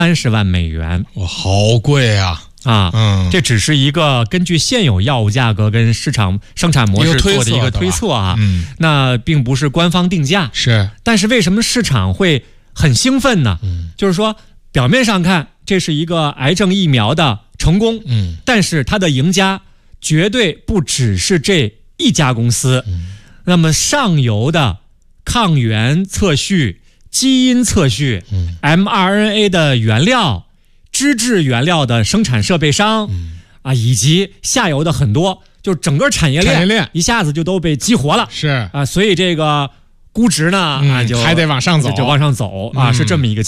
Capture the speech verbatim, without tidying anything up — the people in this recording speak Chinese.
三十万美元。 哇，好贵啊！ 啊， 嗯， 这只是一个根据现有药物价格跟市场生产模式做的一个推测啊， 嗯， 那并不是官方定价。 是， 但是为什么市场会很兴奋呢？ 嗯， 就是说表面上看这是一个癌症疫苗的成功， 嗯， 但是它的赢家绝对不只是这一家公司。 嗯， 那么上游的抗原测序、基因测序、 嗯、 M R N A 的原料、脂质原料的生产设备商， 嗯啊，以及下游的很多，就整个产业链， 产业链一下子就都被激活了。 是啊，所以这个估值呢， 嗯、 啊就还得往上走， 就往上走啊， 嗯、 是这么一个。